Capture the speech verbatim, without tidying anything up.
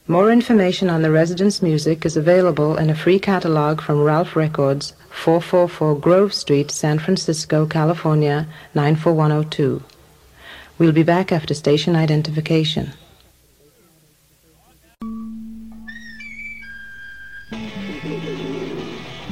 More information on the residence music is available in a free catalog from Ralph Records, four forty-four Grove Street, San Francisco, California, nine four one oh two. We'll be back after station identification.